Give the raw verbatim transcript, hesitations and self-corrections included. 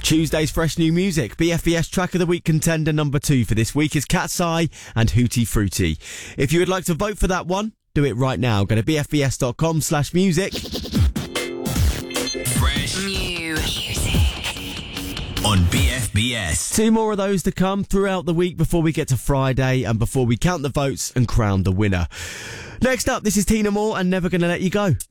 Tuesday's fresh new music. B F B S Track of the Week contender number two for this week is Cat's Eye and Hootie Fruity. If you would like to vote for that one, do it right now. Go to bfbs.com slash music. Fresh new music on B F B S. Two more of those to come throughout the week before we get to Friday and before we count the votes and crown the winner. Next up, this is Tina Moore and Never Gonna Let You Go.